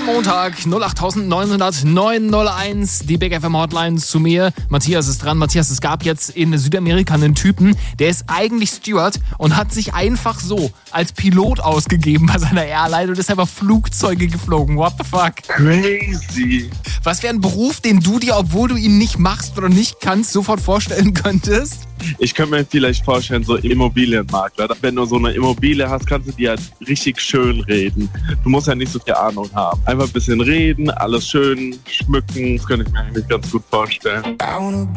Montag 08900 die Big FM Hotline zu mir. Matthias ist dran. Matthias, es gab jetzt in Südamerika einen Typen, der ist eigentlich Steward und hat sich einfach so als Pilot ausgegeben bei seiner Airline und ist einfach Flugzeuge geflogen. What the fuck? Crazy. Was wäre ein Beruf, den du dir, obwohl du ihn nicht machst oder nicht kannst, sofort vorstellen könntest? Ich könnte mir vielleicht vorstellen, so Immobilienmakler. Wenn du so eine Immobilie hast, kannst du die halt richtig schön reden. Du musst ja nicht so viel Ahnung haben. Einfach ein bisschen reden, alles schön schmücken, das könnte ich mir eigentlich ganz gut vorstellen.